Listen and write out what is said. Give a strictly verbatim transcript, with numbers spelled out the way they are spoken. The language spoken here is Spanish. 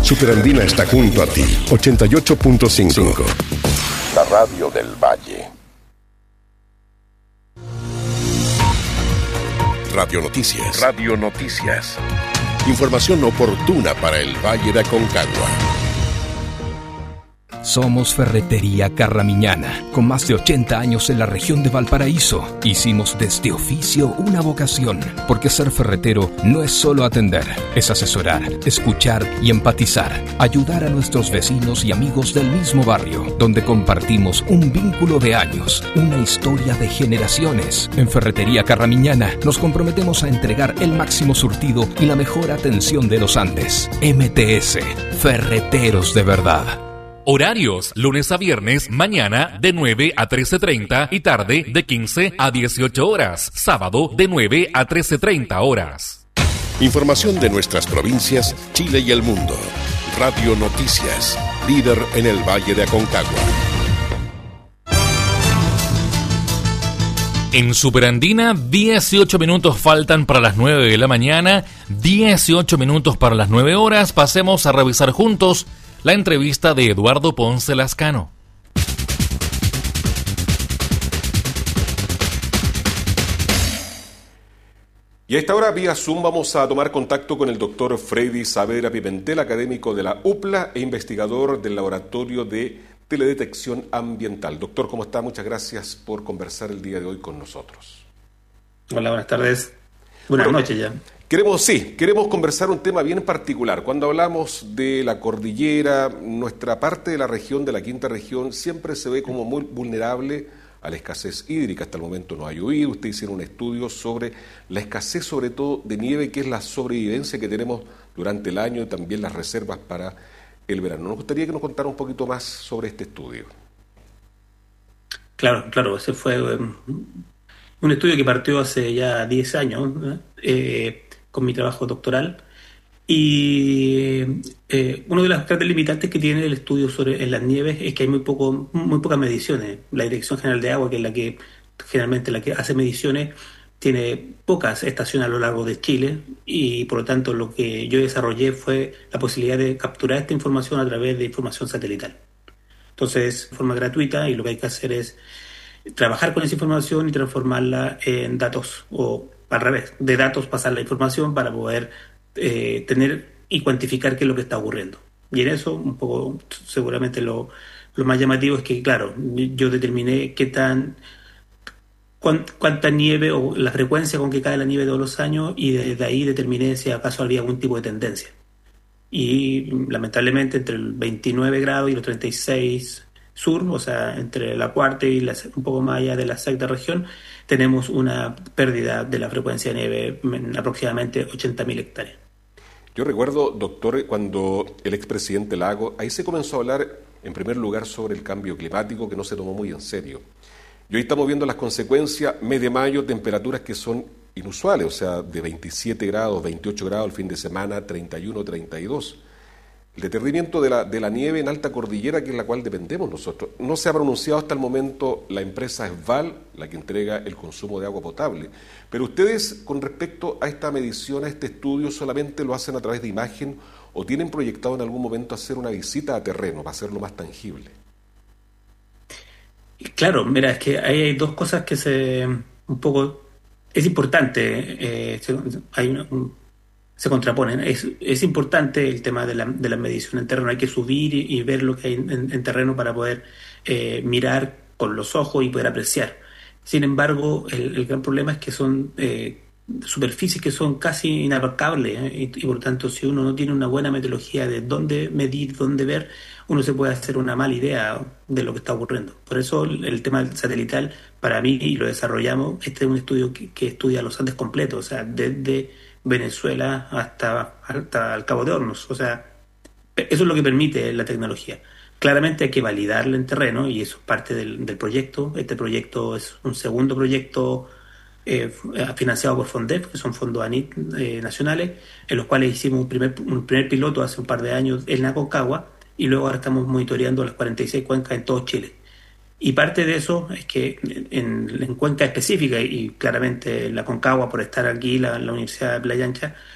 Superandina está junto a ti. ochenta y ocho punto cinco. La radio del Valle. Radio Noticias. Radio Noticias. Información oportuna para el Valle de Aconcagua. Somos Ferretería Carramiñana, con más de ochenta años en la región de Valparaíso. Hicimos de este oficio una vocación, porque ser ferretero no es solo atender, es asesorar, escuchar y empatizar, ayudar a nuestros vecinos y amigos del mismo barrio, donde compartimos un vínculo de años, una historia de generaciones. En Ferretería Carramiñana nos comprometemos a entregar el máximo surtido y la mejor atención de los Andes. M T S, Ferreteros de verdad. Horarios, lunes a viernes, mañana de nueve a trece treinta y tarde de quince a dieciocho horas. Sábado de nueve a trece treinta horas. Información de nuestras provincias, Chile y el mundo. Radio Noticias, líder en el Valle de Aconcagua. En Superandina, dieciocho minutos faltan para las nueve de la mañana, dieciocho minutos para las nueve horas. Pasemos a revisar juntos la entrevista de Eduardo Ponce Lascano. Y a esta hora, vía Zoom, vamos a tomar contacto con el doctor Freddy Saavedra Pimentel, académico de la U P L A e investigador del Laboratorio de Teledetección Ambiental. Doctor, ¿cómo está? Muchas gracias por conversar el día de hoy con nosotros. Hola, buenas tardes. Buenas bueno, noches ya. Queremos, sí, queremos conversar un tema bien particular. Cuando hablamos de la cordillera, nuestra parte de la región, de la quinta región, siempre se ve como muy vulnerable a la escasez hídrica. Hasta el momento no ha llovido. Usted hicieron un estudio sobre la escasez, sobre todo de nieve, que es la sobrevivencia que tenemos durante el año y también las reservas para el verano. Nos gustaría que nos contara un poquito más sobre este estudio. Claro, claro, ese fue um, un estudio que partió hace ya diez años, ¿eh? Eh, con mi trabajo doctoral, y eh, una de las grandes limitantes que tiene el estudio sobre en las nieves es que hay muy poco muy pocas mediciones. La Dirección General de Agua, que es la que generalmente la que hace mediciones, tiene pocas estaciones a lo largo de Chile, y por lo tanto lo que yo desarrollé fue la posibilidad de capturar esta información a través de información satelital. Entonces, de forma gratuita, y lo que hay que hacer es trabajar con esa información y transformarla en datos, o al revés, de datos pasar la información para poder eh, tener y cuantificar qué es lo que está ocurriendo. Y en eso, un poco, seguramente lo, lo más llamativo es que, claro, yo determiné qué tan, cuán, cuánta nieve o la frecuencia con que cae la nieve todos los años, y desde ahí determiné si acaso había algún tipo de tendencia. Y lamentablemente entre el veintinueve grados y los treinta y seis sur, o sea, entre la cuarta y la, un poco más allá de la sexta región, tenemos una pérdida de la frecuencia de nieve en aproximadamente ochenta mil hectáreas. Yo recuerdo, doctor, cuando el expresidente Lago, ahí se comenzó a hablar en primer lugar sobre el cambio climático, que no se tomó muy en serio. Y hoy estamos viendo las consecuencias. Mes de mayo, temperaturas que son inusuales, o sea, de veintisiete grados, veintiocho grados el fin de semana, treinta y uno, treinta y dos. El detenimiento de la, de la nieve en alta cordillera, que es la cual dependemos nosotros. No se ha pronunciado hasta el momento la empresa Esval, la que entrega el consumo de agua potable. Pero ustedes, con respecto a esta medición, a este estudio, ¿solamente lo hacen a través de imagen o tienen proyectado en algún momento hacer una visita a terreno para hacerlo más tangible? Claro, mira, es que ahí hay dos cosas que se... un poco... es importante, eh, hay una... Un, se contraponen. Es, es importante el tema de la, de la medición en terreno. Hay que subir y, y ver lo que hay en, en terreno para poder eh, mirar con los ojos y poder apreciar. Sin embargo, el, el gran problema es que son eh, superficies que son casi inabarcables, ¿eh? y, y por lo tanto, si uno no tiene una buena metodología de dónde medir, dónde ver, uno se puede hacer una mala idea de lo que está ocurriendo. Por eso el, el tema satelital, para mí, y lo desarrollamos, este es un estudio que, que estudia los Andes completos, o sea, desde Venezuela hasta, hasta el Cabo de Hornos. O sea, eso es lo que permite la tecnología. Claramente hay que validarla en terreno, y eso es parte del, del proyecto. Este proyecto es un segundo proyecto eh, financiado por FONDEF, que son fondos A N I T eh, nacionales, en los cuales hicimos un primer, un primer piloto hace un par de años en Aconcagua, y luego ahora estamos monitoreando las cuarenta y seis cuencas en todo Chile. Y parte de eso es que en, en cuenca específica, y claramente la Aconcagua, por estar aquí, la, la Universidad de Playa Ancha,